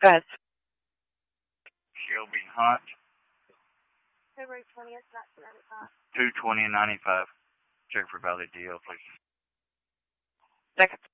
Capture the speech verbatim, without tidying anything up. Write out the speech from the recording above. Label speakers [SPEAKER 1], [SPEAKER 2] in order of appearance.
[SPEAKER 1] Go ahead.
[SPEAKER 2] Shelby Hunt.
[SPEAKER 3] February twentieth, nineteen ninety-five.
[SPEAKER 2] two twenty ninety-five. Check for valid D L, please.
[SPEAKER 1] Second.